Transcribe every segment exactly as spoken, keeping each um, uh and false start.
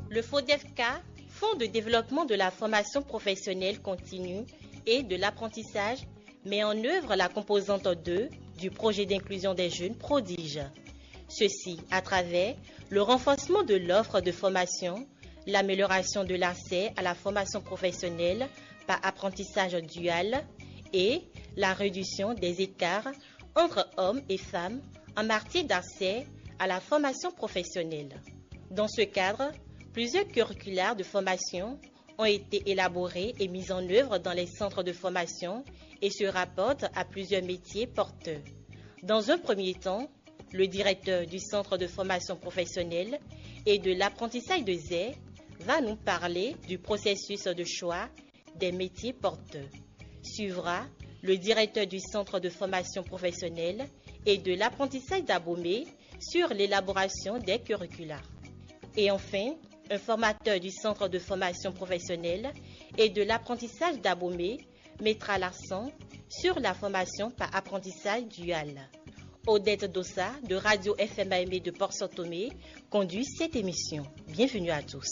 Le FODEFK, Fonds de développement de la formation professionnelle continue et de l'apprentissage, met en œuvre la composante deux du projet d'inclusion des jeunes prodiges. Ceci à travers le renforcement de l'offre de formation, l'amélioration de l'accès à la formation professionnelle par apprentissage dual et la réduction des écarts entre hommes et femmes en matière d'accès à la formation professionnelle. Dans ce cadre, plusieurs curriculaires de formation ont été élaborés et mis en œuvre dans les centres de formation et se rapportent à plusieurs métiers porteurs. Dans un premier temps, le directeur du centre de formation professionnelle et de l'apprentissage de Z E va nous parler du processus de choix des métiers porteurs. Suivra le directeur du centre de formation professionnelle et de l'apprentissage d'Abomey sur l'élaboration des curriculaires. Et enfin, un formateur du centre de formation professionnelle et de l'apprentissage d'Abomey mettra l'accent sur la formation par apprentissage dual. Odette Dossa de Radio F M A M de Port-Saint-Thomé conduit cette émission. Bienvenue à tous.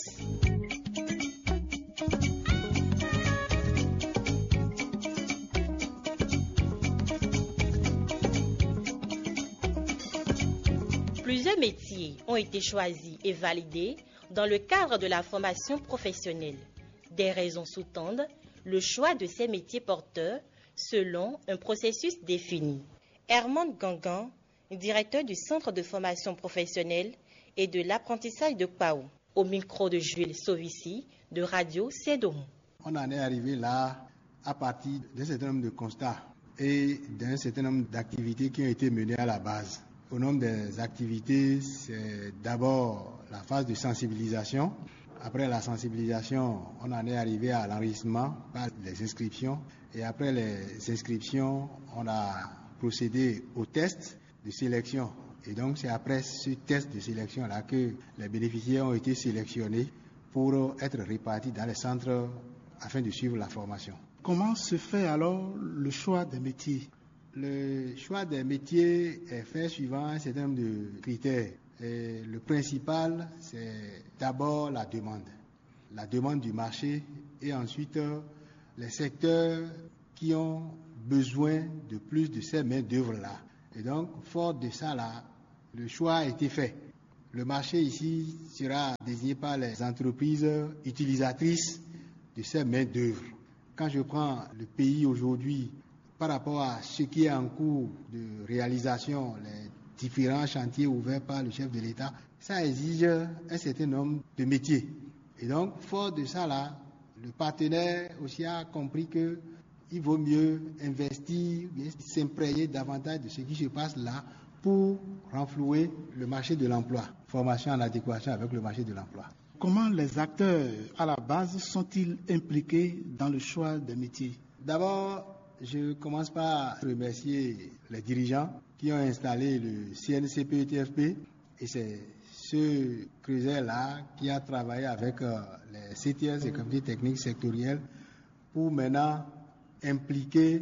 Plusieurs métiers ont été choisis et validés dans le cadre de la formation professionnelle. Des raisons sous-tendent le choix de ces métiers porteurs selon un processus défini. Herman Gangan, directeur du Centre de formation professionnelle et de l'apprentissage de Pau, au micro de Jules Sovici de Radio Cédon. On en est arrivé là à partir d'un certain nombre de constats et d'un certain nombre d'activités qui ont été menées à la base. Au nombre des activités, c'est d'abord la phase de sensibilisation. Après la sensibilisation, on en est arrivé à l'enregistrement par les inscriptions. Et après les inscriptions, on a procédé au test de sélection. Et donc, c'est après ce test de sélection-là que les bénéficiaires ont été sélectionnés pour être répartis dans les centres afin de suivre la formation. Comment se fait alors le choix des métiers ? Le choix des métiers est fait suivant un certain nombre de critères. Et le principal, c'est d'abord la demande. La demande du marché et ensuite les secteurs qui ont besoin de plus de ces main-d'œuvre-là. Et donc, fort de ça, là, le choix a été fait. Le marché ici sera désigné par les entreprises utilisatrices de ces main-d'œuvre. Quand je prends le pays aujourd'hui, par rapport à ce qui est en cours de réalisation, les différents chantiers ouverts par le chef de l'État, ça exige un certain nombre de métiers. Et donc, fort de ça, là, le partenaire aussi a compris que il vaut mieux investir, s'imprégner davantage de ce qui se passe là pour renflouer le marché de l'emploi. Formation en adéquation avec le marché de l'emploi. Comment les acteurs à la base sont-ils impliqués dans le choix des métiers ? D'abord, je commence par remercier les dirigeants qui ont installé le C N C P E T F P et c'est ce creuset-là qui a travaillé avec euh, les C T S et comités techniques sectoriels pour maintenant impliquer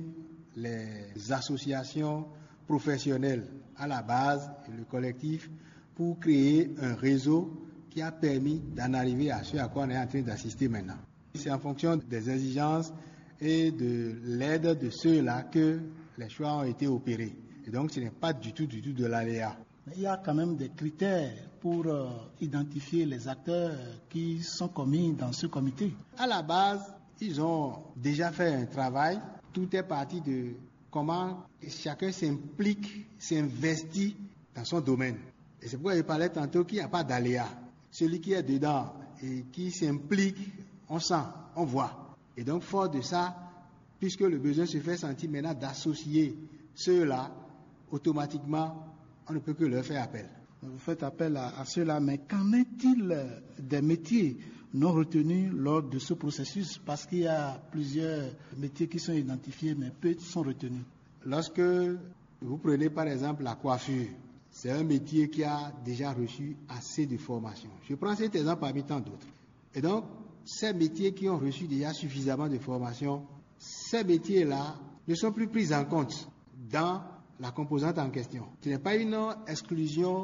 les associations professionnelles à la base et le collectif pour créer un réseau qui a permis d'en arriver à ce à quoi on est en train d'assister maintenant. C'est en fonction des exigences et de l'aide de ceux-là que les choix ont été opérés. Et donc ce n'est pas du tout, du tout de l'aléa. Il y a quand même des critères pour euh, identifier les acteurs qui sont commis dans ce comité. À la base, ils ont déjà fait un travail. Tout est parti de comment chacun s'implique, s'investit dans son domaine. Et c'est pourquoi je parlais tantôt qu'il n'y a pas d'aléa. Celui qui est dedans et qui s'implique, on sent, on voit. Et donc, fort de ça, puisque le besoin se fait sentir maintenant d'associer ceux-là, automatiquement, on ne peut que leur faire appel. Vous faites appel à, à ceux-là, mais qu'en est-il des métiers non retenus lors de ce processus? Parce qu'il y a plusieurs métiers qui sont identifiés, mais peu sont retenus. Lorsque vous prenez par exemple la coiffure, c'est un métier qui a déjà reçu assez de formation. Je prends cet exemple parmi tant d'autres. Et donc, ces métiers qui ont reçu déjà suffisamment de formation, ces métiers-là ne sont plus pris en compte dans la composante en question. Ce n'est pas une exclusion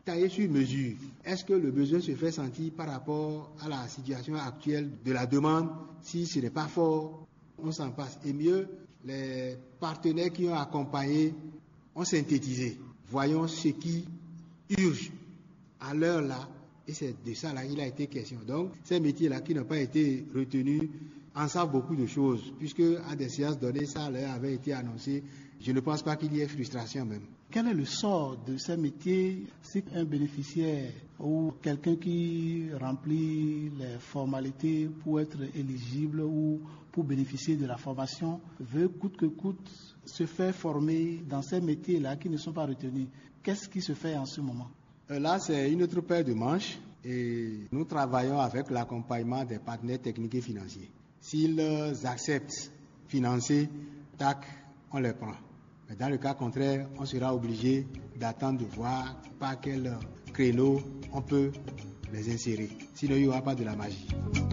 taillé sur mesure. Est-ce que le besoin se fait sentir par rapport à la situation actuelle de la demande? Si ce n'est pas fort, on s'en passe. Et mieux, les partenaires qui ont accompagné ont synthétisé. Voyons ce qui urge à l'heure là, et c'est de ça là il a été question. Donc, ces métiers-là qui n'ont pas été retenus en savent beaucoup de choses, puisque à des séances données, ça leur avait été annoncé. Je ne pense pas qu'il y ait frustration même. Quel est le sort de ces métiers si un bénéficiaire ou quelqu'un qui remplit les formalités pour être éligible ou pour bénéficier de la formation veut coûte que coûte se faire former dans ces métiers-là qui ne sont pas retenus? Qu'est-ce qui se fait en ce moment? Là, c'est une autre paire de manches et nous travaillons avec l'accompagnement des partenaires techniques et financiers. S'ils acceptent financer, tac, on les prend. Mais dans le cas contraire, on sera obligé d'attendre de voir par quel créneau on peut les insérer. Sinon, il n'y aura pas de la magie.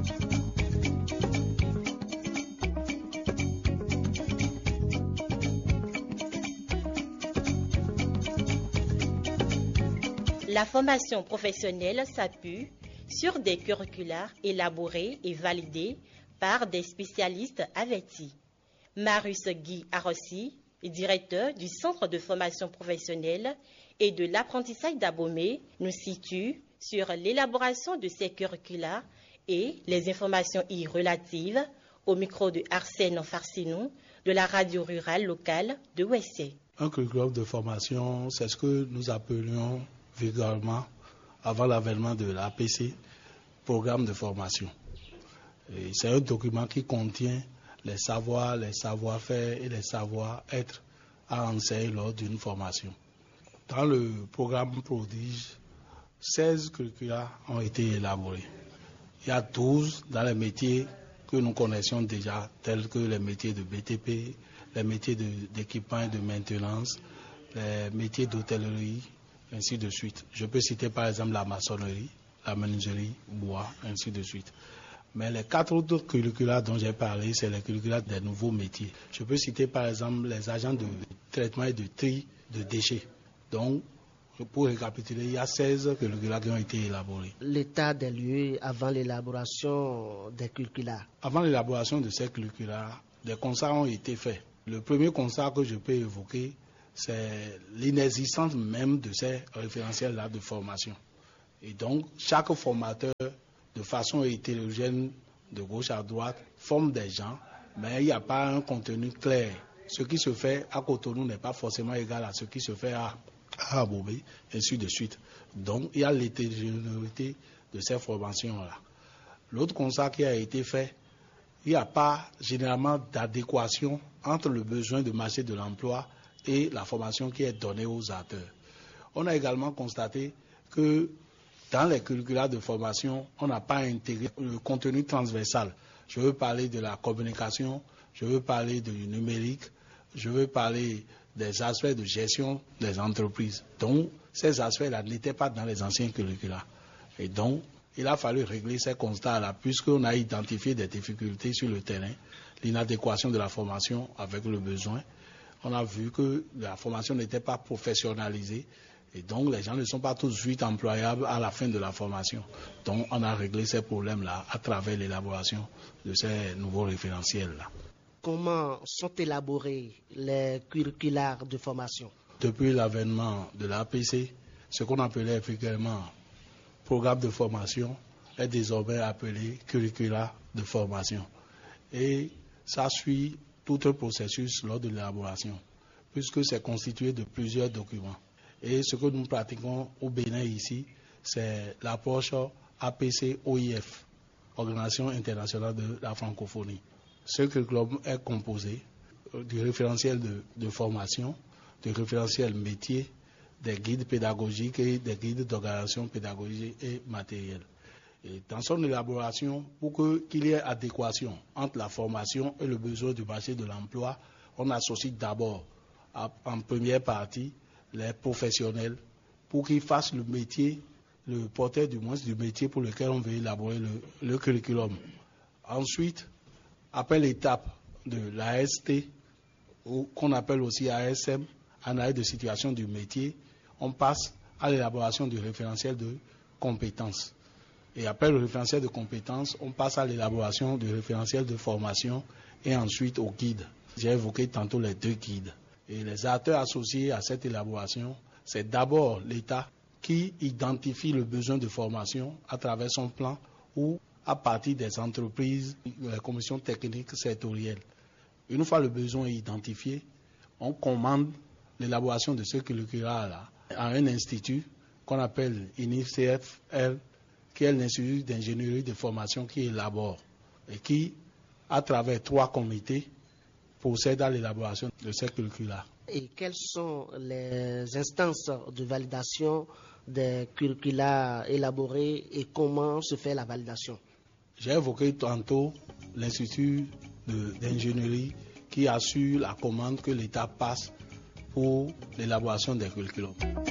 La formation professionnelle s'appuie sur des curricula élaborés et validés par des spécialistes avertis. Marius Guy Arossi, directeur du Centre de formation professionnelle et de l'apprentissage d'Abomey, nous situe sur l'élaboration de ces curricula et les informations y relatives au micro de Arsène Farcinou de la radio rurale locale de Ouessé. Un curriculum de formation, c'est ce que nous appelions vulgairement, avant l'avènement de l'A P C, programme de formation. Et c'est un document qui contient les savoirs, les savoir-faire et les savoir-être à enseigner lors d'une formation. Dans le programme Prodige, seize curricula ont été élaborés. Il y a douze dans les métiers que nous connaissions déjà, tels que les métiers de B T P, les métiers d'équipement et de maintenance, les métiers d'hôtellerie, ainsi de suite. Je peux citer par exemple la maçonnerie, la menuiserie, bois, ainsi de suite. Mais les quatre autres curricula dont j'ai parlé, c'est les curricula des nouveaux métiers. Je peux citer par exemple les agents de traitement et de tri de déchets. Donc, pour récapituler, il y a seize curricula qui ont été élaborés. L'état des lieux avant l'élaboration des curricula. Avant l'élaboration de ces curricula, des constats ont été faits. Le premier constat que je peux évoquer, c'est l'inexistence même de ces référentiels-là de formation. Et donc, chaque formateur, de façon hétérogène, de gauche à droite, forme des gens, mais il n'y a pas un contenu clair. Ce qui se fait à Cotonou n'est pas forcément égal à ce qui se fait à, à Abomey, ainsi de suite. Donc, il y a l'hétérogénéité de ces formations-là. L'autre constat qui a été fait, il n'y a pas généralement d'adéquation entre le besoin de marché de l'emploi et la formation qui est donnée aux acteurs. On a également constaté que dans les curricula de formation, on n'a pas intégré le contenu transversal. Je veux parler de la communication, je veux parler du numérique, je veux parler des aspects de gestion des entreprises. Donc, ces aspects-là n'étaient pas dans les anciens curricula. Et donc, il a fallu régler ces constats-là, puisqu'on a identifié des difficultés sur le terrain, l'inadéquation de la formation avec le besoin. On a vu que la formation n'était pas professionnalisée et donc les gens ne sont pas tout de suite employables à la fin de la formation. Donc on a réglé ces problèmes-là à travers l'élaboration de ces nouveaux référentiels-là. Comment sont élaborés les curricula de formation? Depuis l'avènement de l'A P C, ce qu'on appelait effectivement programme de formation est désormais appelé curricula de formation. Et ça suit tout un processus lors de l'élaboration, puisque c'est constitué de plusieurs documents. Et ce que nous pratiquons au Bénin ici, c'est l'approche A P C O I F, Organisation internationale de la francophonie. Ce curriculum est composé du référentiel de, de formation, du référentiel métier, des guides pédagogiques et des guides d'organisation pédagogique et matérielle. Et dans son élaboration, pour que, qu'il y ait adéquation entre la formation et le besoin du marché de l'emploi, on associe d'abord à, en première partie les professionnels pour qu'ils fassent le métier, le porteur du moins du métier pour lequel on veut élaborer le, le curriculum. Ensuite, après l'étape de l'A S T, ou qu'on appelle aussi A S M, analyse de situation du métier, on passe à l'élaboration du référentiel de compétences. Et après le référentiel de compétences, on passe à l'élaboration du référentiel de formation et ensuite au guide. J'ai évoqué tantôt les deux guides. Et les acteurs associés à cette élaboration, c'est d'abord l'État qui identifie le besoin de formation à travers son plan ou à partir des entreprises, les commissions techniques sectorielles. Une fois le besoin identifié, on commande l'élaboration de ce curricula-là à un institut qu'on appelle I N I C F L, qui est l'Institut d'ingénierie de formation qui élabore et qui, à travers trois comités, procède à l'élaboration de ces curricula. Et quelles sont les instances de validation des curricula élaborés et comment se fait la validation? J'ai évoqué tantôt l'Institut d'ingénierie qui assure la commande que l'État passe pour l'élaboration des curriculums.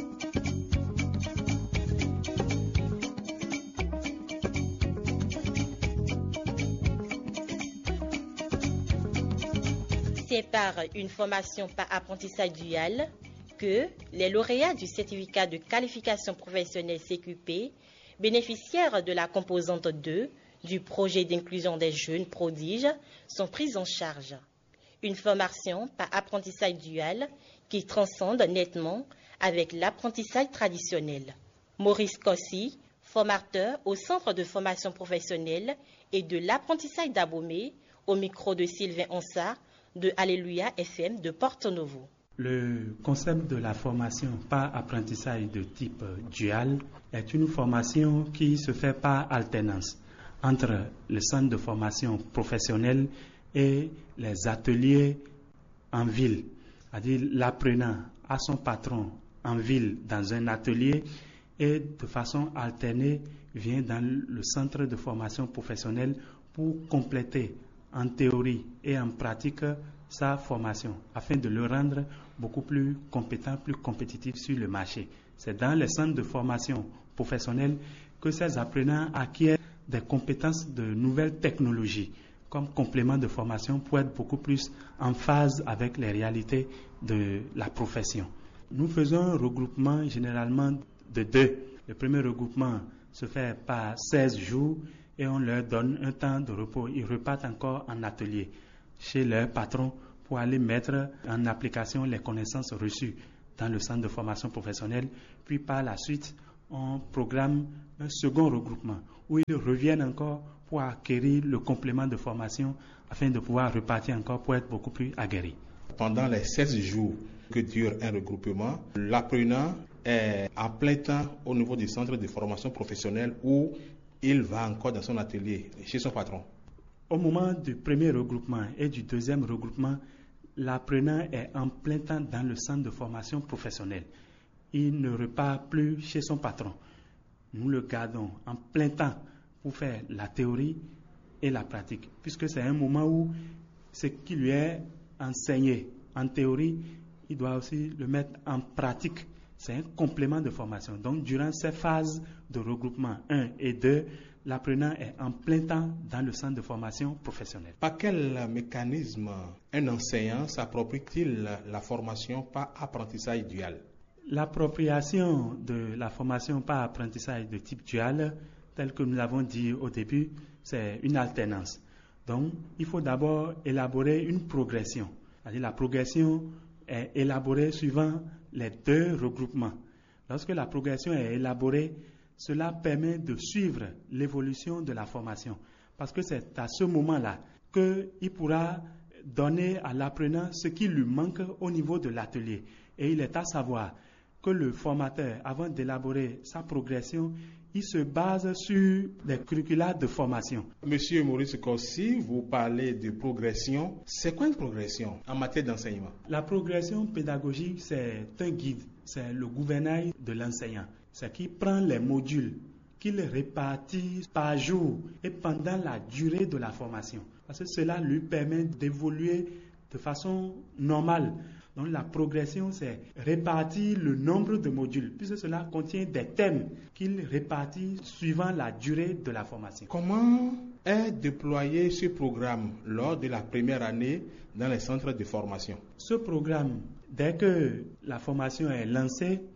C'est par une formation par apprentissage dual que les lauréats du certificat de qualification professionnelle C Q P, bénéficiaires de la composante deux du projet d'inclusion des jeunes prodiges, sont pris en charge. Une formation par apprentissage dual qui transcende nettement avec l'apprentissage traditionnel. Maurice Kossi, formateur au Centre de formation professionnelle et de l'apprentissage d'Abomey, au micro de Sylvain Ansart, de Alléluia F M de Porto Novo. Le concept de la formation par apprentissage de type dual est une formation qui se fait par alternance entre le centre de formation professionnelle et les ateliers en ville. C'est-à-dire l'apprenant a son patron en ville dans un atelier et de façon alternée vient dans le centre de formation professionnelle pour compléter en théorie et en pratique sa formation afin de le rendre beaucoup plus compétent, plus compétitif sur le marché. C'est dans les centres de formation professionnelle que ces apprenants acquièrent des compétences de nouvelles technologies comme complément de formation pour être beaucoup plus en phase avec les réalités de la profession. Nous faisons un regroupement généralement de deux. Le premier regroupement se fait par seize jours et on leur donne un temps de repos. Ils repartent encore en atelier chez leur patron pour aller mettre en application les connaissances reçues dans le centre de formation professionnelle. Puis par la suite, on programme un second regroupement où ils reviennent encore pour acquérir le complément de formation afin de pouvoir repartir encore pour être beaucoup plus aguerris. Pendant les seize jours que dure un regroupement, l'apprenant est à plein temps au niveau du centre de formation professionnelle où il va encore dans son atelier, chez son patron. Au moment du premier regroupement et du deuxième regroupement, l'apprenant est en plein temps dans le centre de formation professionnelle. Il ne repart plus chez son patron. Nous le gardons en plein temps pour faire la théorie et la pratique, puisque c'est un moment où ce qui lui est enseigné en théorie, il doit aussi le mettre en pratique. C'est un complément de formation. Donc, durant ces phases de regroupement un et deux, l'apprenant est en plein temps dans le centre de formation professionnelle. Par quel mécanisme un enseignant s'approprie-t-il la formation par apprentissage dual? L'appropriation de la formation par apprentissage de type dual, tel que nous l'avons dit au début, c'est une alternance. Donc, il faut d'abord élaborer une progression. C'est-à-dire la progression est élaborée suivant les deux regroupements. Lorsque la progression est élaborée, cela permet de suivre l'évolution de la formation. Parce que c'est à ce moment-là qu'il pourra donner à l'apprenant ce qui lui manque au niveau de l'atelier. Et il est à savoir que le formateur, avant d'élaborer sa progression, il se base sur des curricula de formation. Monsieur Maurice Kossi, vous parlez de progression. C'est quoi une progression en matière d'enseignement? La progression pédagogique, c'est un guide, c'est le gouvernail de l'enseignant. C'est qui prend les modules, qu'il répartit par jour et pendant la durée de la formation. Parce que cela lui permet d'évoluer de façon normale. Donc la progression, c'est répartir le nombre de modules, puisque cela contient des thèmes qu'il répartit suivant la durée de la formation. Comment est déployé ce programme lors de la première année dans les centres de formation? Ce programme, dès que la formation est lancée,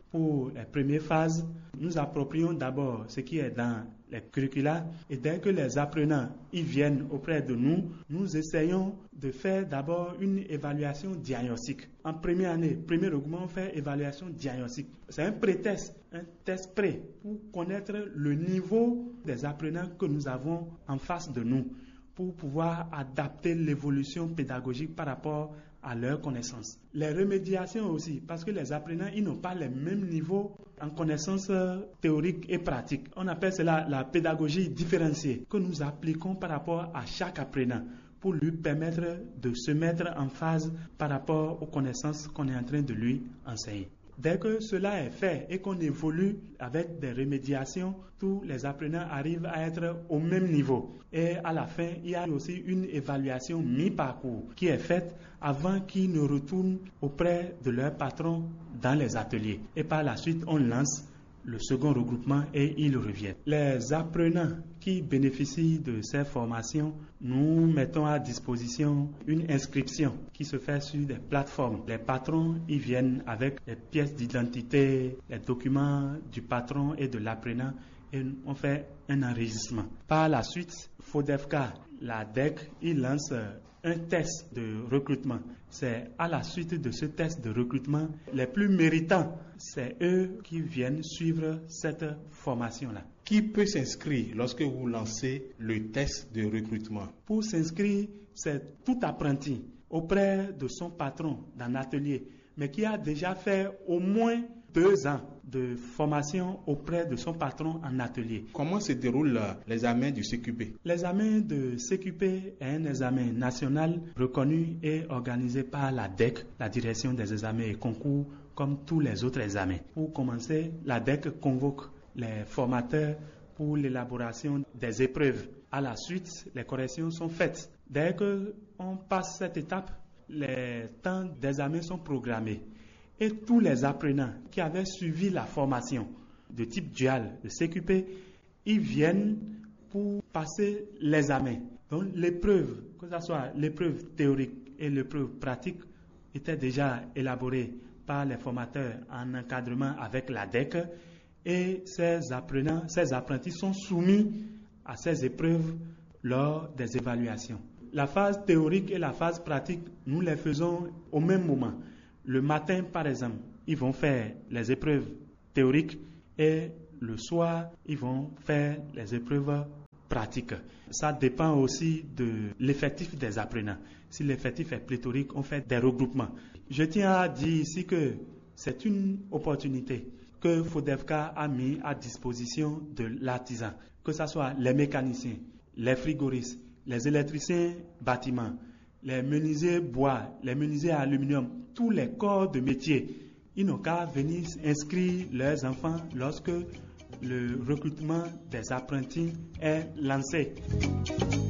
Pour les premières phases, nous approprions d'abord ce qui est dans les curricula et dès que les apprenants y viennent auprès de nous, nous essayons de faire d'abord une évaluation diagnostique. En première année, premier regroupement, on fait évaluation diagnostique. C'est un pré-test, un test pré pour connaître le niveau des apprenants que nous avons en face de nous, pour pouvoir adapter l'évolution pédagogique par rapport à leurs connaissances. Les remédiations aussi, parce que les apprenants, ils n'ont pas les mêmes niveaux en connaissances théoriques et pratiques. On appelle cela la pédagogie différenciée que nous appliquons par rapport à chaque apprenant pour lui permettre de se mettre en phase par rapport aux connaissances qu'on est en train de lui enseigner. Dès que cela est fait et qu'on évolue avec des remédiations, tous les apprenants arrivent à être au même niveau. Et à la fin, il y a aussi une évaluation mi-parcours qui est faite avant qu'ils ne retournent auprès de leur patron dans les ateliers. Et par la suite, on lance le second regroupement et ils reviennent. Les apprenants qui bénéficient de ces formations, nous mettons à disposition une inscription qui se fait sur des plateformes. Les patrons y viennent avec les pièces d'identité, les documents du patron et de l'apprenant et on fait un enregistrement. Par la suite, FODEFCA, la D E C, il lance un test de recrutement. C'est à la suite de ce test de recrutement, les plus méritants, c'est eux qui viennent suivre cette formation-là. Qui peut s'inscrire lorsque vous lancez le test de recrutement? Pour s'inscrire, c'est tout apprenti auprès de son patron dans l'atelier, mais qui a déjà fait au moins deux ans de formation auprès de son patron en atelier. Comment se déroulent l'examen du C Q P? L'examen de C Q P est un examen national reconnu et organisé par la D E C, la Direction des examens et concours, comme tous les autres examens. Pour commencer, la D E C convoque les formateurs pour l'élaboration des épreuves. À la suite, les corrections sont faites. Dès qu'on passe cette étape, les temps d'examen sont programmés. Et tous les apprenants qui avaient suivi la formation de type dual, de C Q P, ils viennent pour passer l'examen. Donc l'épreuve, que ce soit l'épreuve théorique et l'épreuve pratique, était déjà élaborée par les formateurs en encadrement avec la D E C et ces apprenants, ces apprentis sont soumis à ces épreuves lors des évaluations. La phase théorique et la phase pratique, nous les faisons au même moment. Le matin, par exemple, ils vont faire les épreuves théoriques et le soir, ils vont faire les épreuves pratiques. Ça dépend aussi de l'effectif des apprenants. Si l'effectif est pléthorique, on fait des regroupements. Je tiens à dire ici que c'est une opportunité que FODEFCA a mis à disposition de l'artisan, que ce soit les mécaniciens, les frigoristes, les électriciens bâtiments, les menuisiers bois, les menuisiers aluminium, tous les corps de métier. Ils n'ont qu'à venir inscrire leurs enfants lorsque le recrutement des apprentis est lancé.